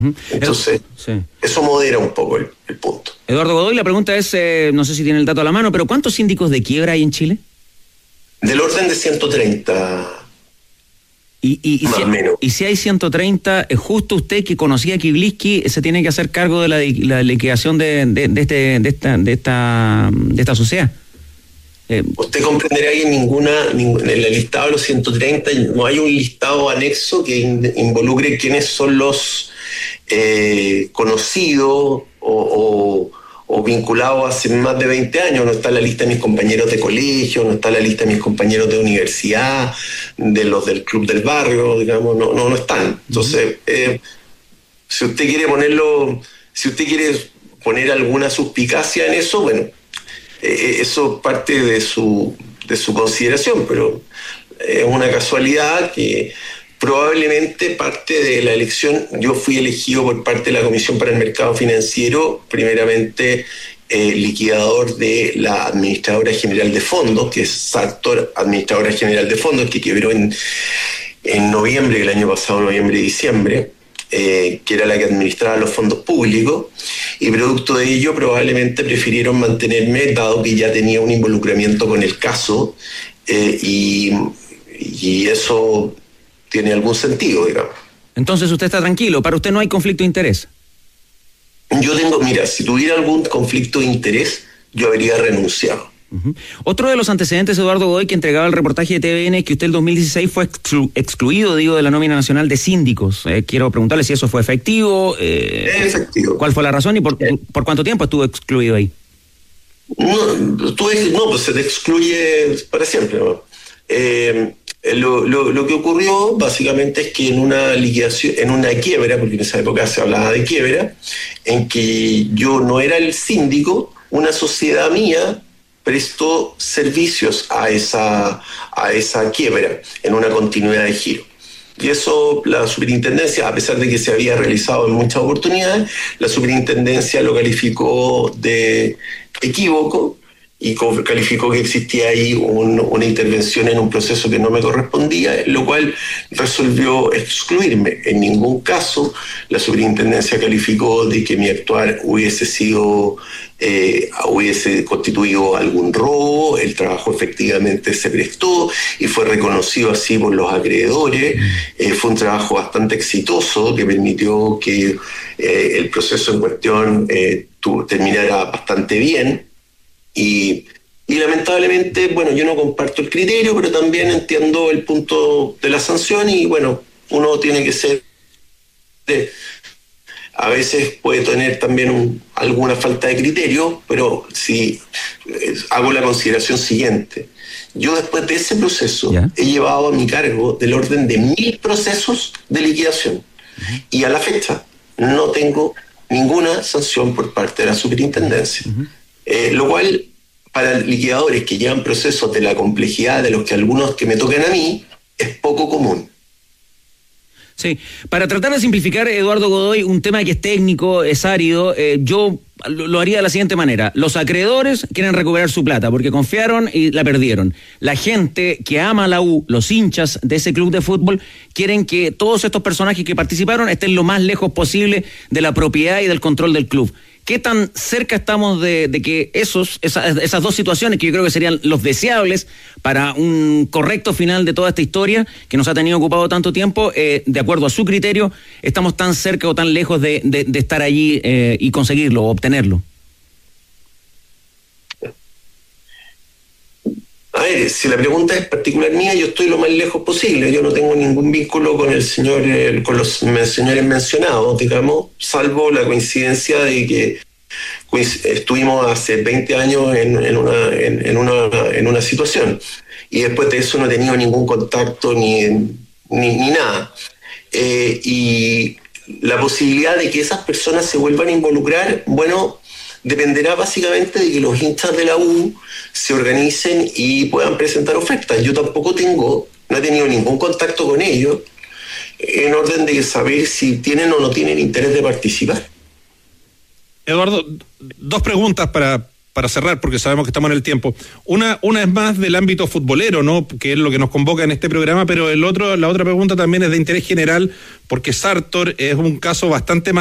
Entonces, sí, eso modera un poco el punto. Eduardo Godoy, la pregunta es, no sé si tiene el dato a la mano, pero ¿cuántos síndicos de quiebra hay en Chile? Del orden de 130. Más o menos. Y si hay 130, justo usted que conocía a Kibliski se tiene que hacer cargo de la liquidación de esta sociedad. Usted comprenderá que en el listado de los 130 no hay un listado anexo que involucre quiénes son los conocidos o vinculados hace más de 20 años. No está la lista de mis compañeros de colegio, no está la lista de mis compañeros de universidad, de los del club del barrio, digamos, no están. Entonces, si usted quiere poner alguna suspicacia en eso, bueno, eso parte de su consideración, pero es una casualidad que probablemente parte de la elección, yo fui elegido por parte de la Comisión para el Mercado Financiero, primeramente liquidador de la Administradora General de Fondos, que es Sartor, Administradora General de Fondos, que quebró en noviembre, el año pasado, noviembre-diciembre, que era la que administraba los fondos públicos, y producto de ello probablemente prefirieron mantenerme, dado que ya tenía un involucramiento con el caso, y eso tiene algún sentido, digamos. Entonces usted está tranquilo, para usted no hay conflicto de interés. Si tuviera algún conflicto de interés, yo habría renunciado. Uh-huh. Otro de los antecedentes, Eduardo Godoy, que entregaba el reportaje de TVN, es que usted en 2016 fue excluido, de la nómina nacional de síndicos. Quiero preguntarle si eso fue efectivo. Efectivo. ¿Cuál fue la razón y por cuánto tiempo estuvo excluido ahí? Pues se te excluye para siempre, ¿no? Lo que ocurrió básicamente es que en una liquidación, en una quiebra, porque en esa época se hablaba de quiebra, en que yo no era el síndico, una sociedad mía prestó servicios a esa quiebra en una continuidad de giro. Y eso la superintendencia, a pesar de que se había realizado en muchas oportunidades, la superintendencia lo calificó de equívoco y calificó que existía ahí una intervención en un proceso que no me correspondía, lo cual resolvió excluirme. En ningún caso la superintendencia calificó de que mi actuar hubiese constituido algún robo. El trabajo efectivamente se prestó y fue reconocido así por los acreedores. Fue un trabajo bastante exitoso que permitió que el proceso en cuestión terminara bastante bien. Y lamentablemente, bueno, yo no comparto el criterio, pero también entiendo el punto de la sanción y, bueno, uno tiene que ser... A veces puede tener también alguna falta de criterio, pero si hago la consideración siguiente. Yo después de ese proceso he llevado a mi cargo del orden de 1.000 procesos de liquidación. Uh-huh. Y a la fecha no tengo ninguna sanción por parte de la superintendencia. Uh-huh. Lo cual, para liquidadores que llevan procesos de la complejidad de los que algunos que me tocan a mí, es poco común. Sí, para tratar de simplificar, Eduardo Godoy, un tema que es técnico, es árido, yo lo haría de la siguiente manera. Los acreedores quieren recuperar su plata porque confiaron y la perdieron. La gente que ama a la U, los hinchas de ese club de fútbol, quieren que todos estos personajes que participaron estén lo más lejos posible de la propiedad y del control del club. ¿Qué tan cerca estamos de que esas dos situaciones, que yo creo que serían los deseables para un correcto final de toda esta historia que nos ha tenido ocupado tanto tiempo, de acuerdo a su criterio, estamos tan cerca o tan lejos de estar allí y conseguirlo o obtenerlo? A ver, si la pregunta es particular mía, yo estoy lo más lejos posible. Yo no tengo ningún vínculo con con los señores mencionados, digamos, salvo la coincidencia de que estuvimos hace 20 años en una situación. Y después de eso no he tenido ningún contacto ni nada. Y la posibilidad de que esas personas se vuelvan a involucrar, bueno, dependerá básicamente de que los hinchas de la U se organicen y puedan presentar ofertas. Yo tampoco no he tenido ningún contacto con ellos en orden de saber si tienen o no tienen interés de participar. Eduardo, dos preguntas para para cerrar, porque sabemos que estamos en el tiempo. Una es más del ámbito futbolero, ¿no? Que es lo que nos convoca en este programa, pero la otra pregunta también es de interés general, porque Sartor es un caso bastante